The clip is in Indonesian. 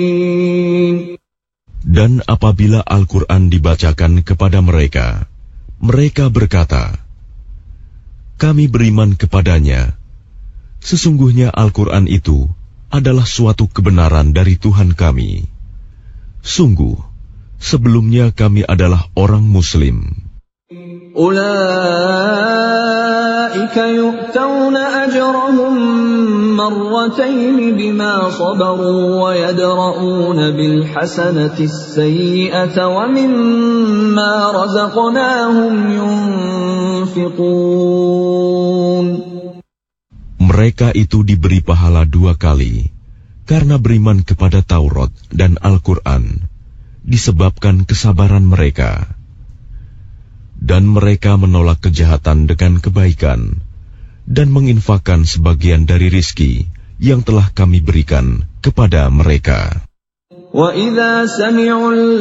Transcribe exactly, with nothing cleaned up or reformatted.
Dan apabila Al-Quran dibacakan kepada mereka, mereka berkata, kami beriman kepadanya. Sesungguhnya Al-Quran itu adalah suatu kebenaran dari Tuhan kami. Sungguh, sebelumnya kami adalah orang Muslim. Ulaika yu'tawna ajrahum marratayn bima sabaru wa yadra'una bil hasanati as-sayyi'ata wa mimma razaqnahum yunfiqun. Mereka itu diberi pahala dua kali karena beriman kepada Taurat dan Al-Quran disebabkan kesabaran mereka. Dan mereka menolak kejahatan dengan kebaikan dan menginfakkan sebagian dari rizki yang telah kami berikan kepada mereka. وَإِذَا سَمِعُوا